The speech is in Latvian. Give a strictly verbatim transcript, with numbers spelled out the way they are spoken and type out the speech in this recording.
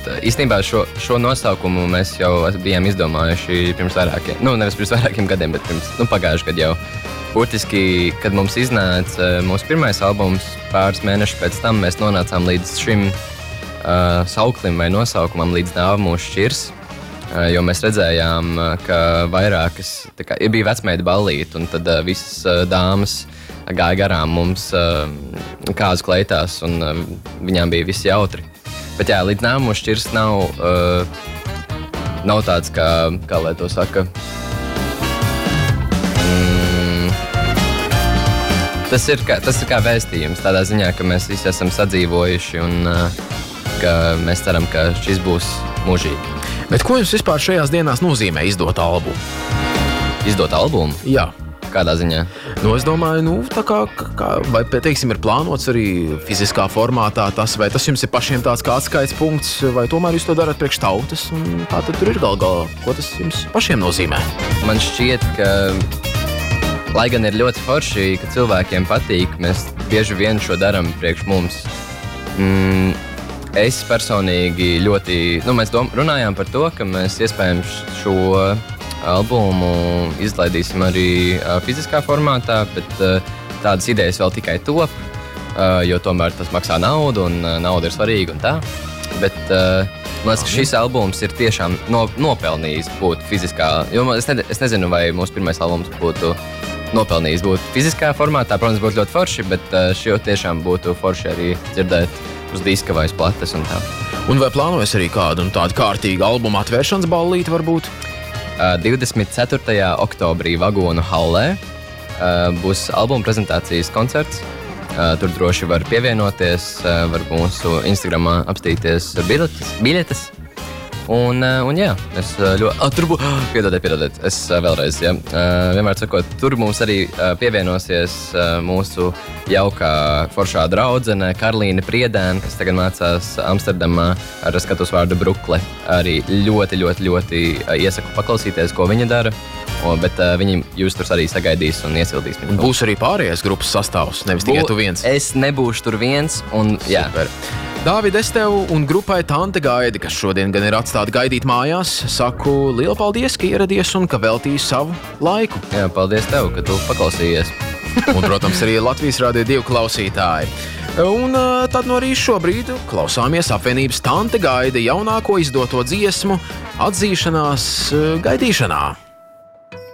īstenībā šo, šo nosaukumu mēs jau bijām izdomājuši pirms vairākiem, nu, nevis pirms vairākiem gadiem, bet pirms, nu, pagājuši gadu jau. Burtiski, kad mums iznāca mūsu pirmais albums, pāris mēnešus pēc tam mēs nonācām līdz šim uh, sauklim vai nosaukumam, līdz Nāva mūs šķirs, uh, jo mēs redzējām, ka vairākas, tā kā, bija vecmeita ballīte, un tad uh, visas uh, dāmas gāja garām mums uh, kāzu kleitās, un uh, viņām bija visi jautri. Bet jā, līdz Nāva mūs šķirs nav, uh, nav tāds, kā, kā lai to saka. Mm, tas, ir kā, tas ir kā vēstījums tādā ziņā, ka mēs visi esam sadzīvojuši un uh, ka mēs ceram, ka šis būs mūžīgi. Bet ko jums vispār šajās dienās nozīmē izdot albumu? Izdot albumu? Jā. Kādā ziņā? Nu, es domāju, nu, tā kā, kā vai, teiksim, ir plānots arī fiziskā formātā tas, vai tas jums ir pašiem tāds kā atskaits punkts, vai tomēr jūs to darat priekš tautas, un kā tad tur ir gal galā, ko tas jums pašiem nozīmē? Man šķiet, ka, lai gan ir ļoti forši, ka cilvēkiem patīk, mēs bieži vien šo daram priekš mums. Mm, es personīgi ļoti, nu, mēs dom, runājām par to, ka mēs iespējams šo albumu izlaidīsim arī uh, fiziskā formātā, bet uh, tādas idejas vēl tikai top, uh, jo tomēr tas maksā naudu un uh, nauda ir svarīga un tā. Bet uh, man liekas, ka šis albums ir tiešām no, nopelnījis būt fiziskā, jo es, ne, es nezinu, vai mūsu pirmais albums būtu nopelnījis būt fiziskā formātā, protams, būtu ļoti forši, bet uh, šo tiešām būtu forši arī dzirdēt uz diska vai uz plates un tā. Un vai plānojas arī kādu un tādu kārtīgu albuma atvēršanas ballīti varbūt? divdesmit ceturtajā oktobrī Vagonu hallē uh, būs albuma prezentācijas koncerts. Uh, tur droši var pievienoties, uh, var mūsu Instagramā apstīties biļetes. biļetes. Un, uh, un jā, es ļoti... Oh, tur būs... Oh, piedodiet, piedodiet, es uh, vēlreiz, jā. Uh, vienmēr sakot, tur mums arī uh, pievienosies uh, mūsu jaukā foršā draudzene Karlīne Priedēna, kas tagad mācās Amsterdamā ar skatus vārdu Brukle. Arī ļoti, ļoti, ļoti uh, iesaku paklausīties, ko viņa dara. O, bet uh, viņi jūs tur arī sagaidīs un iesildīs. Un būs arī pārējais grupas sastāvs, nevis tikai tu viens. Es nebūšu tur viens, un jā. Super. Dāvid, es tev un grupai Tante Gaida, kas šodien gan ir atstāta gaidīt mājās, saku lielu paldies, ka ieradies un ka veltīji savu laiku. Jā, paldies tev, ka tu paklausījies. Un, protams, arī Latvijas Radio divi klausītāji. Un uh, tad no arī šobrīd klausāmies apvienības Tante Gaida jaunāko izdoto dziesmu Atzīšanās uh, gaidīšanā.